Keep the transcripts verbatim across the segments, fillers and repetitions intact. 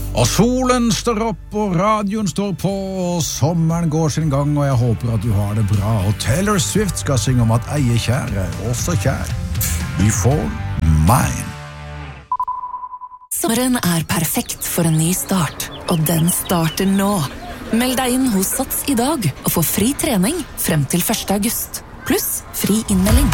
Og solen står opp, og radioen står på, og sommeren går sin gang, og jeg håper at du har det bra. Og Taylor Swift skal synge om at eie kjære, også kjær. Before mine. Sommeren er perfekt for en ny start, og den starter nå. Meld deg inn hos Sats i dag, og få fri trening frem til første august. Pluss fri innmelding.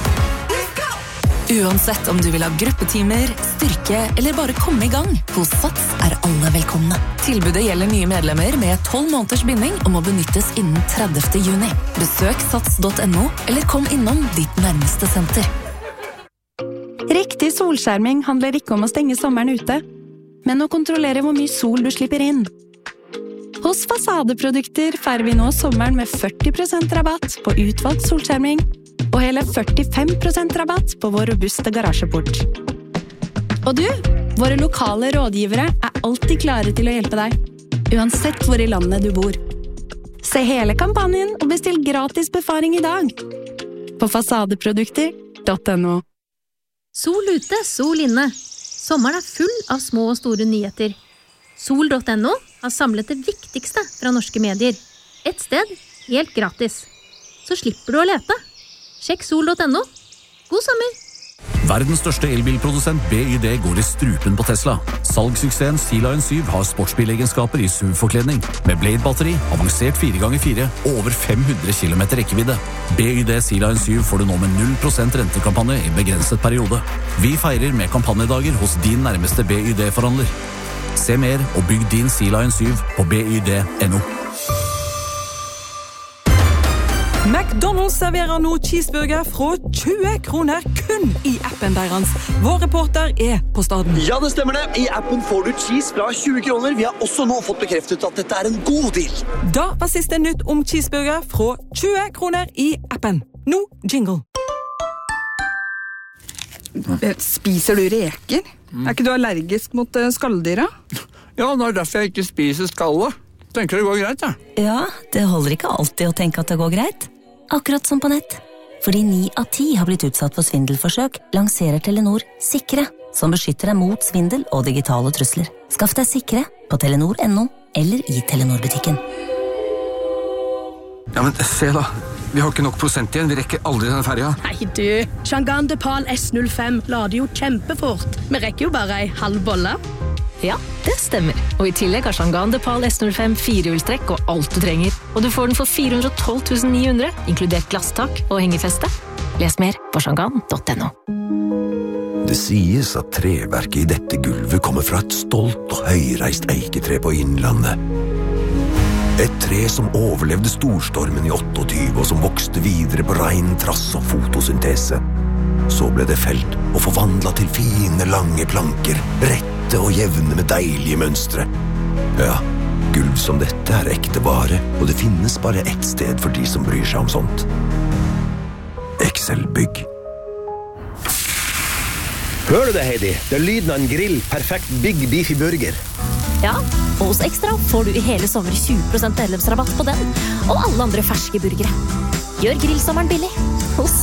Uansett om du vil ha gruppetimer, styrke eller bare komme i gang, hos Sats er alle velkomne. Tilbudet gjelder nye medlemmer med tolv måneders binding og må benyttes innen tredivte juni. Besøk sats punktum no eller kom innom ditt nærmeste senter. Riktig solskjerming handler ikke om å stenge sommeren ute, men å kontrollere hvor mye sol du slipper inn. Hos Fasadeprodukter feirer vi nå sommeren med førti prosent rabatt på utvalgt solskjerming, og hele førtifem prosent rabatt på vår robuste garasjeport. Og du, våre lokale rådgivere er alltid klare til å hjelpe deg, uansett hvor i landet du bor. Se hele kampanjen og bestill gratis befaring i dag på fasadeprodukter punktum no. Sol ute, sol inne. Sommeren er full av små og store nyheter. Sol punktum no har samlet det viktigste fra norske medier. Et sted, helt gratis. Så slipper du å lete. Sjekk sol punktum no. God sommer! Verdens største elbilprodusent B Y D går i strupen på Tesla. Salgssuksessen Sea Lion syv har sportsbilegenskaper i S U V-forkledning. Med Blade-batteri, avansert fire ganger fire og over fem hundre kilometer rekkevidde. B Y D Sea Lion syv får du nå med null prosent rentekampanje i begrenset periode. Vi feirer med kampanjedager hos din nærmeste B Y D-forhandler. Se mer og bygg din Sea Lion syv på b y d punktum no. McDonald's serverer nå cheeseburger fra tjue kroner kun i appen deres. Vår reporter er på staden. Ja, det stemmer det. I appen får du cheese fra tjue kroner. Vi har også nå fått bekreftet at dette er en god deal. Da var siste nytt om cheeseburger fra tjue kroner i appen. Nå jingle. Spiser du reker? Er ikke du allergisk mot skalldyra? Ja, det er derfor jeg ikke spiser skallet. Tenker det går greit, ja. Ja, det holder ikke alltid å tenke at det går greit. Akkurat som på nett. Fordi ni av ti har blitt utsatt for svindelforsøk, lanserer Telenor Sikre, som beskytter deg mot svindel og digitale trusler. Skaff deg Sikre på telenor punktum no eller i Telenor-butikken. Ja, men se da. Vi har ikke nok prosent igjen. Vi rekker aldri denne ferja. Nei, du. Chang'an Depal S null fem lader jo kjempefort. Vi rekker jo bare ei halv bolle. Ja, det stemmer. Og i tillegg har Chang'an Depal S null fem firehjulstrekk og alt du trenger. Og du får den for fire hundre og tolv tusen ni hundre, inkludert glasstak og hengefeste. Les mer på chang'an punktum no. Det sies at treverket i dette gulvet kommer fra et stolt og høyreist eiketre på Innlandet. Et tre som overlevde storstormen i tjueåtte og som vokste videre på rein trass og fotosyntese. Så ble det felt og forvandlet til fine, lange planker, rette og jevne med deilige mønstre. Ja, gulv som dette er ekte vare, og det finnes bare ett sted for de som bryr seg om sånt. Excel-bygg. Hører du det, Heidi? Det er lyden av en grill, perfekt Big Beefy Burger. Ja, og hos Extra får du i hele sommer tjue prosent medlemsrabatt på den, og alle andre ferske burgere. Gjør grillsommeren billig hos